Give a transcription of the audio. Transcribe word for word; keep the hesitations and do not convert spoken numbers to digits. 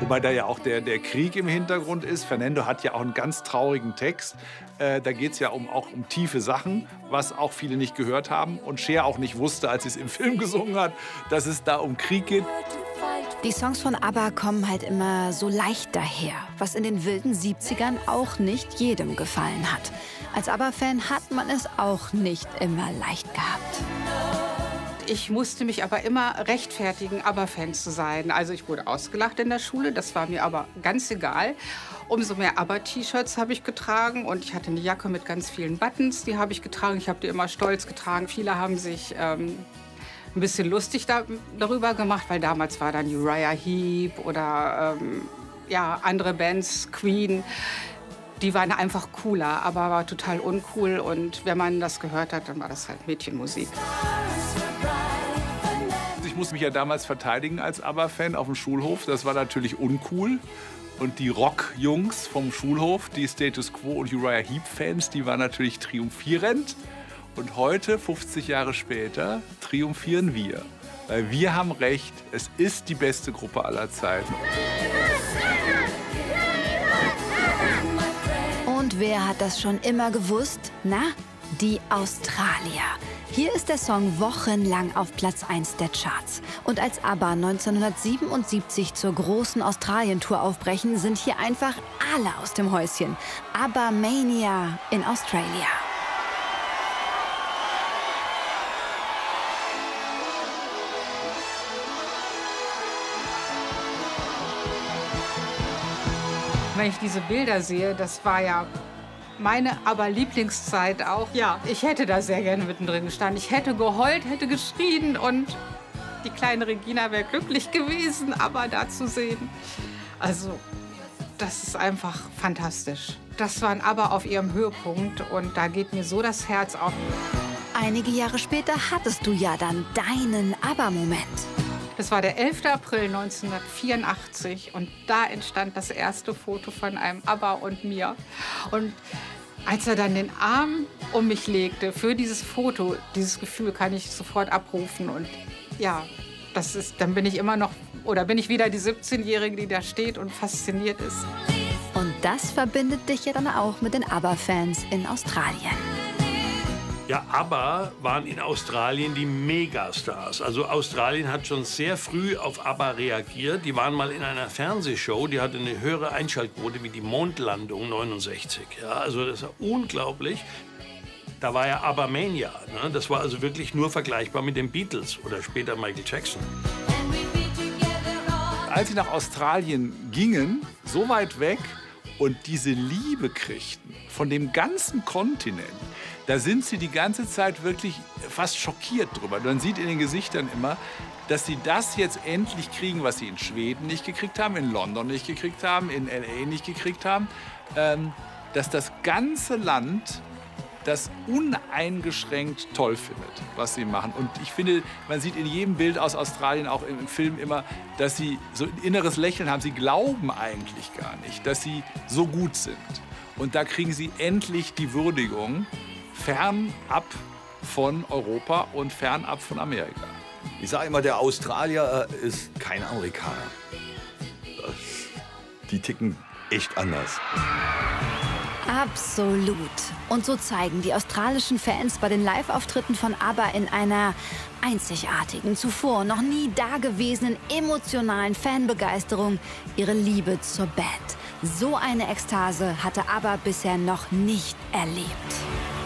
Wobei da ja auch der, der Krieg im Hintergrund ist. Fernando hat ja auch einen ganz traurigen Text. Äh, da geht es ja um, auch um tiefe Sachen, was auch viele nicht gehört haben. Und Cher auch nicht wusste, als sie es im Film gesungen hat, dass es da um Krieg geht. Die Songs von ABBA kommen halt immer so leicht daher, was in den wilden siebzigern auch nicht jedem gefallen hat. Als ABBA-Fan hat man es auch nicht immer leicht gehabt. Ich musste mich aber immer rechtfertigen, ABBA-Fan zu sein. Also ich wurde ausgelacht in der Schule, das war mir aber ganz egal. Umso mehr ABBA-T-Shirts habe ich getragen und ich hatte eine Jacke mit ganz vielen Buttons, die habe ich getragen. Ich habe die immer stolz getragen. Viele haben sich ähm, ein bisschen lustig da, darüber gemacht, weil damals war dann Uriah Heep oder ähm, ja, andere Bands, Queen. Die waren einfach cooler, aber war total uncool. Und wenn man das gehört hat, dann war das halt Mädchenmusik. Ich musste mich ja damals verteidigen als ABBA-Fan auf dem Schulhof. Das war natürlich uncool. Und die Rock-Jungs vom Schulhof, die Status Quo und Uriah Heep-Fans, die waren natürlich triumphierend. Und heute, fünfzig Jahre später, triumphieren wir. Weil wir haben recht, es ist die beste Gruppe aller Zeiten. Und wer hat das schon immer gewusst? Na, die Australier. Hier ist der Song wochenlang auf Platz eins der Charts. Und als ABBA neunzehnhundertsiebenundsiebzig zur großen Australien-Tour aufbrechen, sind hier einfach alle aus dem Häuschen. ABBA-Mania in Australia. Wenn ich diese Bilder sehe, das war ja meine ABBA-Lieblingszeit auch. Ja, ich hätte da sehr gerne mittendrin gestanden. Ich hätte geheult, hätte geschrien und die kleine Regina wäre glücklich gewesen, ABBA da zu sehen. Also, das ist einfach fantastisch. Das war ein ABBA auf ihrem Höhepunkt und da geht mir so das Herz auf. Einige Jahre später hattest du ja dann deinen ABBA-Moment. Das war der elfte April neunzehnhundertvierundachtzig und da entstand das erste Foto von einem ABBA und mir. Und als er dann den Arm um mich legte für dieses Foto, dieses Gefühl kann ich sofort abrufen. Und ja, das ist, dann bin ich immer noch, oder bin ich wieder die siebzehnjährige, die da steht und fasziniert ist. Und das verbindet dich ja dann auch mit den ABBA-Fans in Australien. Ja, ABBA waren in Australien die Megastars. Also Australien hat schon sehr früh auf ABBA reagiert. Die waren mal in einer Fernsehshow, die hatte eine höhere Einschaltquote wie die Mondlandung neunundsechzig. Ja, also das war unglaublich. Da war ja ABBA-Mania. Ne? Das war also wirklich nur vergleichbar mit den Beatles oder später Michael Jackson. Als sie nach Australien gingen, so weit weg, und diese Liebe kriegten von dem ganzen Kontinent, da sind sie die ganze Zeit wirklich fast schockiert drüber. Man sieht in den Gesichtern immer, dass sie das jetzt endlich kriegen, was sie in Schweden nicht gekriegt haben, in London nicht gekriegt haben, in L A nicht gekriegt haben. Ähm, dass das ganze Land das uneingeschränkt toll findet, was sie machen. Und ich finde, man sieht in jedem Bild aus Australien, auch im Film immer, dass sie so ein inneres Lächeln haben. Sie glauben eigentlich gar nicht, dass sie so gut sind. Und da kriegen sie endlich die Würdigung, fernab von Europa und fernab von Amerika. Ich sage immer, der Australier ist kein Amerikaner. Das, die ticken echt anders. Absolut. Und so zeigen die australischen Fans bei den Live-Auftritten von ABBA in einer einzigartigen, zuvor noch nie dagewesenen emotionalen Fanbegeisterung ihre Liebe zur Band. So eine Ekstase hatte ABBA bisher noch nicht erlebt.